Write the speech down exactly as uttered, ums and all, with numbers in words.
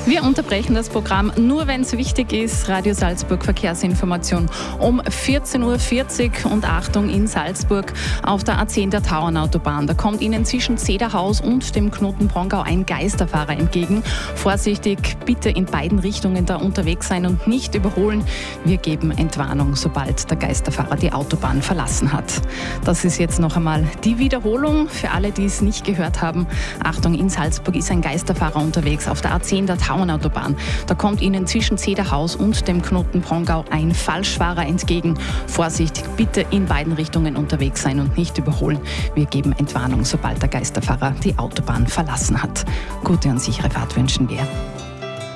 Wir unterbrechen das Programm nur, wenn es wichtig ist. Radio Salzburg Verkehrsinformation um vierzehn Uhr vierzig und Achtung in Salzburg auf der A zehn der Tauernautobahn. Da kommt Ihnen zwischen Zederhaus und dem Knoten Prongau ein Geisterfahrer entgegen. Vorsichtig, bitte in beiden Richtungen da unterwegs sein und nicht überholen. Wir geben Entwarnung, sobald der Geisterfahrer die Autobahn verlassen hat. Das ist jetzt noch einmal die Wiederholung für alle, die es nicht gehört haben. Achtung, in Salzburg ist ein Geisterfahrer unterwegs auf der A zehn der Tauernautobahn. Da kommt Ihnen zwischen Zederhaus und dem Knoten Prongau ein Falschfahrer entgegen. Vorsichtig, bitte in beiden Richtungen unterwegs sein und nicht überholen. Wir geben Entwarnung, sobald der Geisterfahrer die Autobahn verlassen hat. Gute und sichere Fahrt wünschen wir.